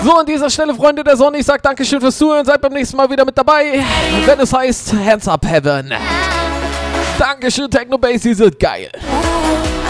So, an dieser Stelle, Freunde der Sonne, ich sag Dankeschön fürs Zuhören. Seid beim nächsten Mal wieder mit dabei, wenn es heißt Hands Up Heaven. Dankeschön, Techno Bass, ihr seid geil.